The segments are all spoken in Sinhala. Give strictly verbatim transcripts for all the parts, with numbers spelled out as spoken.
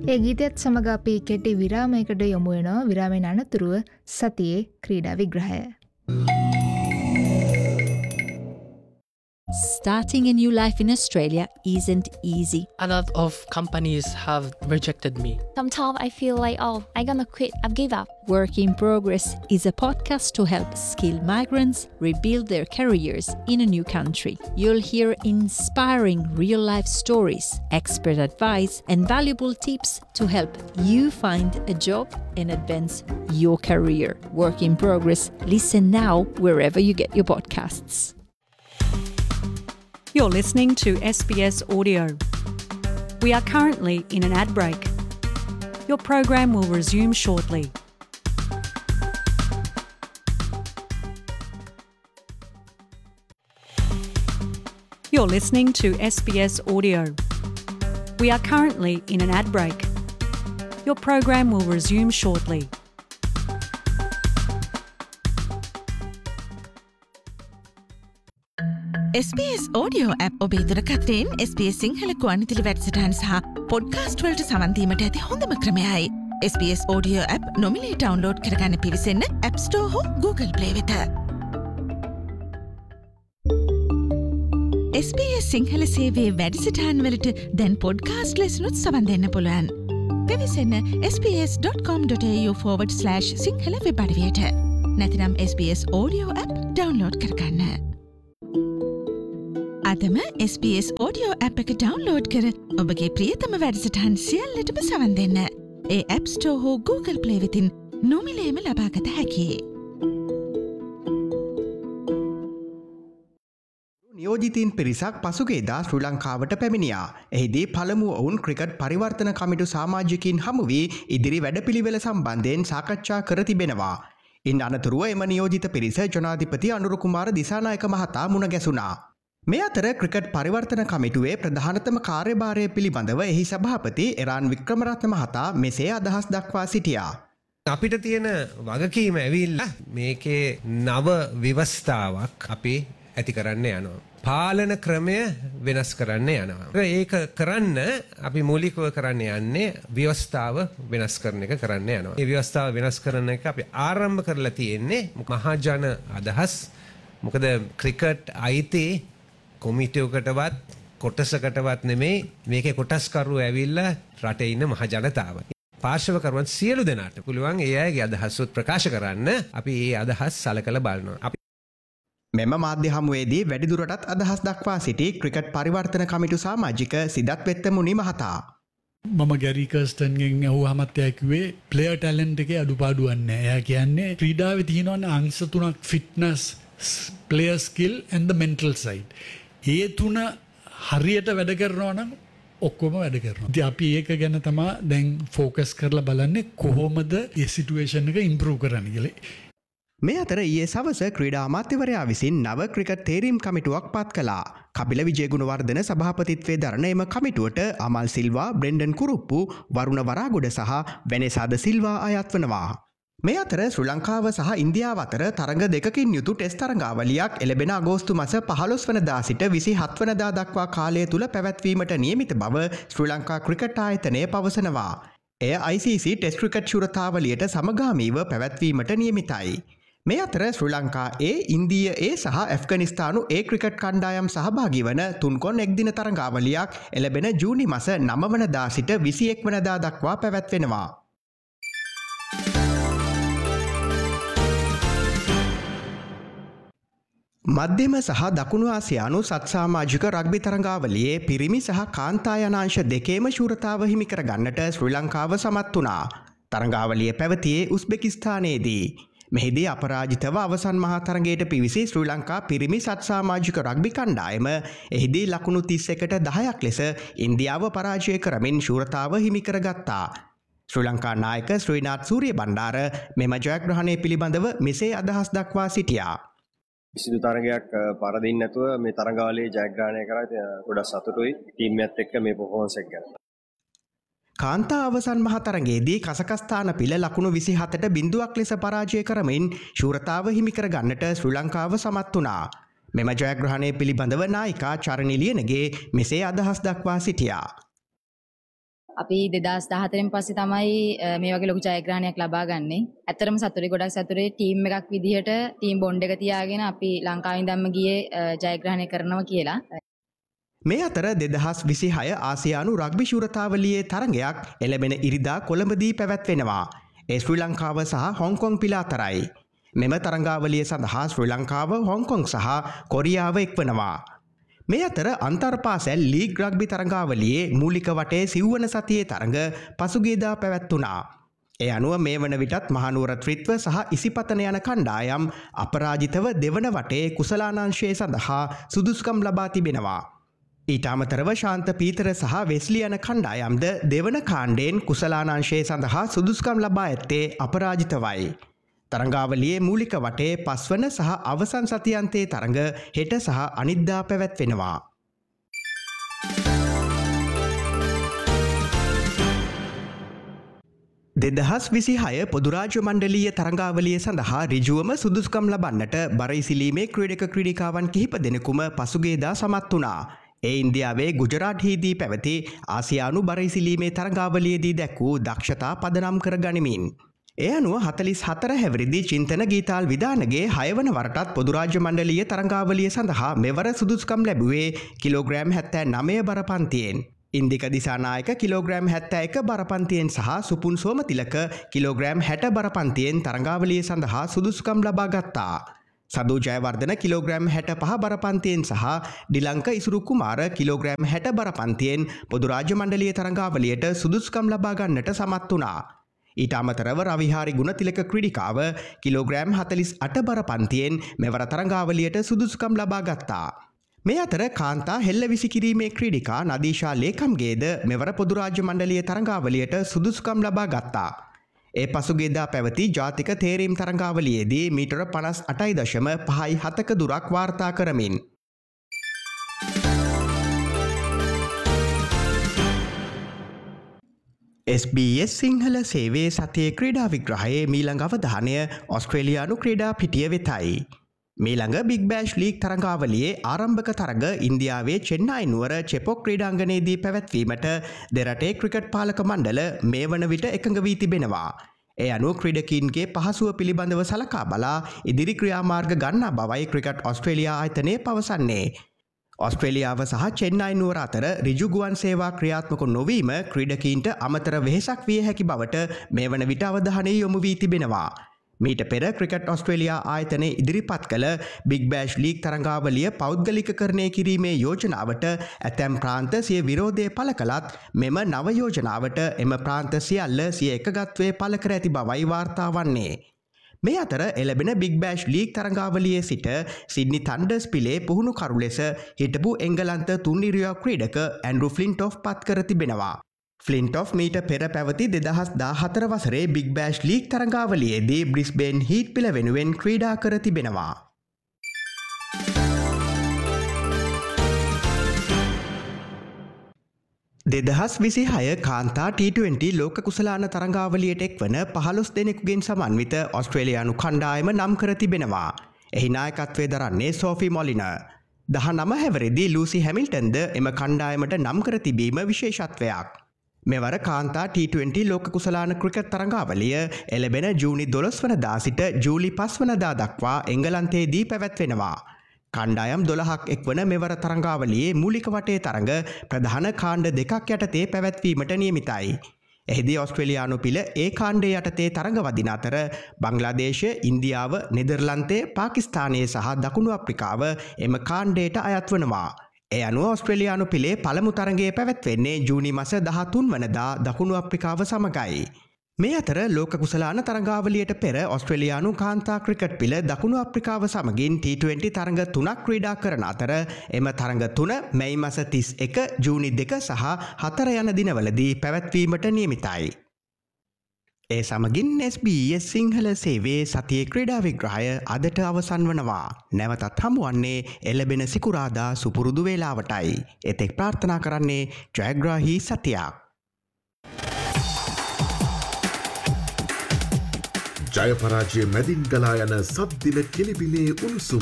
ඒ ගීතයත් සමග අපි කෙටි විරාමයකට යොමු වෙනවා. විරාමයෙන් අනතුරුව සතියේ ක්‍රීඩා විග්‍රහය. Starting a new life in Australia isn't easy. A lot of companies have rejected me. Sometimes I feel like, oh, I'm gonna quit, I've give up. Work in Progress is a podcast to help skilled migrants rebuild their careers in a new country. You'll hear inspiring real-life stories, expert advice, and valuable tips to help you find a job and advance your career. Work in Progress. Listen now wherever you get your podcasts. You're listening to S B S Audio. We are currently in an ad break. Your program will resume shortly. You're listening to S B S Audio. We are currently in an ad break. Your program will resume shortly. S B S Audio app ඔබේ දුරකථනයෙන් S B S සිංහල ගුවන්විදුලි වැඩසටහන් සහ පොඩ්කාස්ට් වලට සවන් දීමට ඇති හොඳම ක්‍රමයයි. S B S Audio app නොමිලේ ඩවුන්ලෝඩ් කරගන්න පිවිසෙන්න App Store හෝ Google Play වෙත. S B S සිංහල සේවයේ වැඩසටහන් වලට දැන් පොඩ්කාස්ට් ලෙසනුත් සවන් දෙන්න පුළුවන්. පිවිසෙන්න sbs.com.au forward slash Sinhala web අඩවියට. නැතිනම් S B S Audio app download කරගන්න. අදම S B S Audio app එක ඩවුන්ලෝඩ් කර ඔබගේ ප්‍රියතම වැඩසටහන් සියල්ලටම සවන් දෙන්න. ඒ App Store හෝ Google Play වෙතින් නොමිලේම ලබාගත හැකියි. නියෝජිතයින් පිරිසක් පසුගියදා ශ්‍රී ලංකාවට පැමිණියා. එහිදී පළමුව ඔවුන් ක්‍රිකට් පරිවර්තන කමිටු සමාජිකින් හමු වී ඉදිරි වැඩපිළිවෙල සම්බන්ධයෙන් සාකච්ඡා කර තිබෙනවා. ඉන් අනතුරුව එම නියෝජිත පිරිස ජනාධිපති අනුර කුමාර දිසානායක මහතා මුණ ගැසුණා. මේ අතර ක්‍රිකට් පරිවර්තන කමිටුවේ ප්‍රධානතම කාර්යභාරය පිළිබඳව එහි සභාපති එරාන් වික්‍රමරත්න මහතා මෙසේ අදහස් දක්වා සිටියා. අපිට තියෙන වගකීම ඇවිල්ලා මේකේ නව ව්‍යවස්ථාවක් අපි ඇති කරන්න යනවා. පාලන ක්‍රමය වෙනස් කරන්න යනවා. ඒක කරන්න අපි මූලිකව කරන්න යන්නේ ව්‍යවස්ථාව වෙනස් කරන එක කරන්න යනවා. මේ ව්‍යවස්ථාව වෙනස් කරන එක අපි ආරම්භ කරලා තියෙන්නේ මහජන අදහස්. මොකද ක්‍රිකට් අයිති කොමිටියකටවත් කොටසකටවත් නෙමෙයි මේකේ කොටස්කරු ඇවිල්ලා රටේ ඉන්න මහ ජනතාව. පාර්ශවකරුවන් සියලු දෙනාට පුළුවන් ඒ අයගේ අදහස්වත් ප්‍රකාශ කරන්න අපි ඒ අදහස් සලකලා බලනවා. අපි මෙම මාධ්‍ය හමුවේදී වැඩිදුරටත් අදහස් දක්වා සිටි ක්‍රිකට් පරිවර්තන කමිටු සමාජික සිදත් වෙත්තමුනි මහතා. මම ගැරි කර්ස්ටන්ගෙන් ඇහුවාමත් එයා කිව්වේ ප්ලේයර් ටැලන්ට් එකේ අඩුපාඩුවක් නැහැ. එයා කියන්නේ ක්‍රීඩාවේ තියෙනවනේ අංශ තුනක් fitness, player skill and the mental side. ඒ තුන හරියට වැඩ කරනවා නම් ඔක්කොම වැඩ කරනවා. ඉතින් අපි ඒක ගැන තමයි දැන් ફોකස් කරලා බලන්නේ කොහොමද මේ සිටුේෂන් එක ඉම්ප්‍රූව් කරන්න කියලා. මේ අතර ඊයේ සවස ක්‍රීඩා අමාත්‍යවරයා විසින් නව ක්‍රිකට් තේරීම් කමිටුවක් පත් කළා. කපිල විජේගුණවර්ධන සභාපතිත්වයේ දරන එම කමිටුවට අමල් සිල්වා, බ්‍රෙන්ඩන් කුරුප්පු, වරුණ වරාගොඩ සහ වෙනෙසාද සිල්වා අයත් වනවා. මේ අතර ශ්‍රී ලංකාව සහ ඉන්දියාව අතර තරඟ දෙකකින් යුතු ටෙස්ට් තරඟාවලියක් එළඹෙන අගෝස්තු මාස පහළොස් වනදා සිට විසිහත් වනදා දක්වා කාලය තුල පැවැත්වීමට නියමිත බව ශ්‍රී ලංකා ක්‍රිකට් ආයතනය පවසනවා. එය I C C test cricket ශුරතාවලියට සමගාමීව පැවැත්වීමට නියමිතයි. මේ අතර ශ්‍රී ලංකා A, ඉන්දීය A සහ ඇෆ්ගනිස්තානු A ක්‍රිකට් කණ්ඩායම් සහභාගී වන තුන්කොන් එක්දින තරඟාවලියක් එළඹෙන ජූනි මාස නව වනදා සිට විසිඑක් වනදා දක්වා පැවැත්වෙනවා. මධ්‍යම සහ දකුණු ආසියානු සත්සාමාජික රග්බි තරඟාවලියේ පිරිමි සහ කාන්තා යන අංශ දෙකේම ශූරතාව හිමි කර ගන්නට ශ්‍රී ලංකාව සමත් වුණා. තරඟාවලිය පැවතියේ උස්බෙකිස්තානයේදී. මෙහිදී අපරාජිතව අවසන් මහා තරගයට පිවිසි ශ්‍රී ලංකා පිරිමි සත්සාමාජික රග්බි කණ්ඩායම එහිදී ලකුණු තිස් එකට දහයක් ලෙස ඉන්දියාව පරාජය කරමින් ශූරතාව හිමි කරගත්තා. ශ්‍රී ලංකා නායක ශ්‍රීනාත් සූරිය බණ්ඩාර මෙම ජයග්‍රහණය පිළිබඳව මෙසේ අදහස් දක්වා සිටියා. කිසිදු තරගයක් පරදින්න නැතුව මේ තරගාවලියේ ජයග්‍රහණය කරා ගොඩක් සතුටුයි ටීම් එකත් එක්ක මේ පර්ෆෝමන්ස් එක ගැන. කාන්තා අවසන් මහ තරගයේදී කසකස්ථාන පිළ ලකුණු විසිහතට බිඳුවක් ලෙස පරාජය කරමින් ශූරතාව හිමි කර ගන්නට ශ්‍රී ලංකාව සමත් වුණා. මෙම ජයග්‍රහණය පිළිබඳව නායිකා චරණි ලියනගේ මෙසේ අදහස් දක්වා සිටියා. අපි දෙදහස් දහහතරෙන් පස්සේ තමයි මේ වගේ ලොකු ජයග්‍රහණයක් ලබා ගන්නේ. ඇත්තටම සතුටුයි ගොඩක් සතුටුයි ටීම් එකක් විදිහට ටීම් බොන්ඩ් එක තියාගෙන අපි ලංකාවෙන් ඉඳන්ම ගියේ ජයග්‍රහණය කරනවා කියලා. මේ අතර දෙදහස් විසිහය ආසියානු රග්බි ශූරතාවලියේ තරගයක් එළඹෙන ඉරිදා කොළඹදී පැවැත්වෙනවා. ඒ ශ්‍රී ලංකාව සහ හොංකොං පිළ අතරයි. මෙම තරඟාවලිය සඳහා ශ්‍රී ලංකාව හොංකොං සහ කොරියාව එක්වනවා. මේ අතර අන්තර්පාසැල් ලීග් රග්බි තරඟාවලියේ මූලික වටේ සිව්වන සතියේ තරඟ පසුගියදා පැවැත්වුණා. ඒ අනුව මේ වන විටත් මහනුවර ත්‍රිත්ව සහ ඉසිපතන යන කණ්ඩායම් අපරාජිතව දෙවන වටේ කුසලානංශය සඳහා සුදුස්කම් ලබා තිබෙනවා. ඊට අමතරව ශාන්ත පීතර සහ වෙස්ලි යන කණ්ඩායම්ද දෙවන කාණ්ඩයෙන් කුසලානංශය සඳහා සුදුස්කම් ලබා ඇත්තේ අපරාජිතවයි. තරඟාවලියේ මූලික වටේ පස්වන සහ අවසන් සතියන්තයේ තරඟ හෙට සහ අනිද්දා පැවැත්වෙනවා. දෙදහස් විසිහය පොදුරාජ්‍ය මණ්ඩලීය තරඟාවලිය සඳහා ඍජුවම සුදුස්කම් ලබන්නට බර ඉසිලීමේ ක්‍රීඩක ක්‍රීඩිකාවන් කිහිප දෙනෙකුම පසුගියදා සමත් වුණා. ඒ ඉන්දියාවේ ගුජරාට්හිදී පැවති ආසියානු බර ඉසිලීමේ තරඟාවලියේදී දැක් වූ දක්ෂතා පදනම් කර ගනිමින් ඒ අනුව හතලිස් හතර හැවිරිදි චින්තන ගීතාල් විධානගේ හයවන වරටත් පොදුරාජ්‍ය මණ්ඩලීය තරඟාවලිය සඳහා මෙවර සුදුස්කම් ලැබුවේ කිලෝග්‍රෑම් හැත්තෑ නවය බරපන්තියෙන්. ඉන්දික දිසානායක කිලෝග්‍රෑම් හැත්තෑ එක බරපන්තියෙන් සහ සුපුන් සෝමතිලක කිලෝග්‍රෑම් හැට බරපන්තියෙන් තරඟාවලිය සඳහා සුදුස්කම් ලබා ගත්තා. සදු ජයවර්ධන කිලෝග්‍රෑම් හැට පහ බරපන්තියෙන් සහ ඩිලංක ඉසුරු කුමාර කිලෝග්‍රෑම් හැට බරපන්තියෙන් පොදුරාජ්‍ය මණ්ඩලීය තරඟාවලියට සුදුස්කම් ලබා ගන්නට සමත් වුණා. ඊට අමතරව රවිහාරි ගුණතිලක ක්‍රීඩිකාව කිලෝග්‍රෑම් හතලිස් අට බරපන්තියෙන් මෙවර තරඟාවලියට සුදුසුකම් ලබා ගත්තා. මේ අතර කාන්තා හෙල්ල විසිකිරීමේ ක්‍රීඩිකා නදීෂා ලේකම්ගේද මෙවර පොදුරාජ්‍ය මණ්ඩලීය තරඟාවලියට සුදුසුකම් ලබා ගත්තා. ඒ පසුගියදා පැවති ජාතික තේරීම් තරඟාවලියේදී මීටර පනස් අටයි දශම පහයි හතක දුරක් වාර්තා කරමින් එස් බී එස් සිංහල සේවයේ සතියේ ක්‍රීඩා විග්‍රහයේ මීළඟ අවධානය ඔස්ට්‍රේලියානු ක්‍රීඩා පිටිය වෙතයි. මීළඟ බිග් බෑෂ් ලීග් තරඟාවලියේ ආරම්භක තරග ඉන්දියාවේ චෙන්නයි නුවර චෙපොක් ක්‍රීඩාංගණයේදී පැවැත්වීමට දෙරටේ ක්‍රිකට් පාලක මණ්ඩල මේ වන විට එකඟ වී තිබෙනවා. ඒ අනුව ක්‍රීඩකීන්ගේ පහසුව පිළිබඳව සලකා බලා ඉදිරි ක්‍රියාමාර්ග ගන්නා බවයි ක්‍රිකට් ඔස්ට්‍රේලියා ආයතනය පවසන්නේ. ඔස්ට්‍රේලියාව සහ චෙන්නයි නුවර අතර ඍජු ගුවන් සේවා ක්‍රියාත්මක නොවීම ක්‍රීඩකීන්ට අමතර වෙහෙසක් විය හැකි බවට මේ වන විට අවධානය යොමු වී තිබෙනවා. මීට පෙර ක්‍රිකට් ඔස්ට්‍රේලියා ආයතනය ඉදිරිපත් කළ බිග් බෑෂ් ලීග් තරඟාවලිය පෞද්ගලිකකරණය කිරීමේ යෝජනාවට ඇතැම් ප්‍රාන්ත සිය විරෝධය පළ කළත් මෙම නව යෝජනාවට එම ප්‍රාන්ත සියල්ල සිය එකගත්වය පළ කර ඇති බවයි වාර්තා වන්නේ. මේ අතර එළබෙන බිග් බෑෂ් ලීග් තරඟාවලියේ සිට සිඩ්නි තන්ඩර්ස් පිලේ පුහුණු කරු ලෙස හිටපු එංගලන්ත තුන්නිරියා ක්‍රීඩක ඇන්ඩ්‍රු ෆ්ලින්ටොෆ් පත් කර තිබෙනවා. ෆ්ලින්ටොෆ් මීට පෙර පැවති දෙදහස් දාහතර වසරේ big Bash league තරඟාවලියේදී Brisbane heat පිල වෙනුවෙන් ක්‍රීඩා කර තිබෙනවා. දෙදහස් විසිහය කාන්තා ටී ට්වෙන්ටි ලෝක කුසලාන තරඟාවලියට එක්වන පහළොස් දෙනෙකුගෙන් සමන්විත ඔස්ට්‍රේලියානු කණ්ඩායම නම් කර තිබෙනවා. එහි නායකත්වය දරන්නේ සෝෆි මොලින. දහනම හැවරෙදි ලූසි හැමිල්ටන්ද එම කණ්ඩායමට නම් කර තිබීම විශේෂත්වයක්. මෙවර කාන්තා ටී ට්වෙන්ටි ලෝක කුසලාන ක්‍රිකට් තරඟාවලිය එළබෙන ජූනි දොළොස් වනදා සිට ජූලි පස් වනදා දක්වා එංගලන්තයේදී පැවැත්වෙනවා. කණ්ඩායම් දොළහක් එක්වන මෙවර තරඟාවලියේ මූලික වටේ තරඟ ප්‍රධාන කාණ්ඩ දෙකක් යටතේ පැවැත්වීමට නියමිතයි. එහිදී ඔස්ට්‍රේලියානු පිළ ඒ කාණ්ඩය යටතේ තරඟ වදින අතර බංග්ලාදේශ, ඉන්දියාව, නෙදර්ලන්තය, පාකිස්තානය සහ දකුණු අප්‍රිකාව එම කාණ්ඩයට අයත් වනවා. ඒ අනුව ඔස්ට්‍රේලියානු පිළේ පළමු තරඟය පැවැත්වෙන්නේ ජූනි මස දහතුන් වනදා දකුණු අප්‍රිකාව සමගයි. මේ අතර ලෝක කුසලාන තරඟාවලියට පෙර ඔස්ට්‍රේලියානු කාන්තා ක්‍රිකට් පිළ දකුණු අප්‍රිකාව සමගින් ටී ට්වෙන්ටි තරඟ තුනක් ක්‍රීඩා කරන අතර එම තරඟ තුන මැයි මස තිස් එක, ජූනි දෙක සහ හතර යන දිනවලදී පැවැත්වීමට නියමිතයි. ඒ සමගින් එස් බී එස් සිංහල සේවයේ සතියේ ක්‍රීඩා විග්‍රහය අදට අවසන් වනවා. නැවතත් හමුවන්නේ එළබෙන සිකුරාදා සුපුරුදු වේලාවටයි. එතෙක් ප්‍රාර්ථනා කරන්නේ ජයග්‍රාහී සතියක්. ජයපරාජය මැදින් ගලා යන සද්දින කෙලිබිලේ උණුසුම.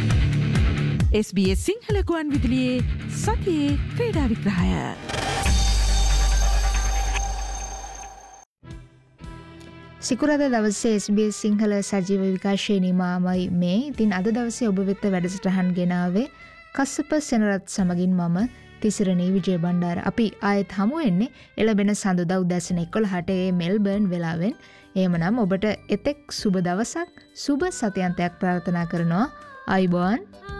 එස් බී එස් සිංහල ගුවන් විදුලියේ සතියේ ක්‍රීඩා විග්‍රහය. සිකුරාදා දවසේ එස් බී එස් සිංහල සජීව විකාශයේ නිමාමයි මේ. ඉතින් අද දවසේ ඔබ වෙත වැඩසටහන් ගෙනාවේ කස්සප සෙනරත් සමගින් මම තිසරණී විජය බණ්ඩාර. අපි ආයෙත් හමු වෙන්නේ එළබෙන සඳුදා උදෑසන එකොළහට ඒ මෙල්බර්න් වෙලාවෙන්. එහෙමනම් ඔබට එතෙක් සුබ දවසක් සුබ සතියන්තයක් ප්‍රාර්ථනා කරනවා. ආයුබෝවන්.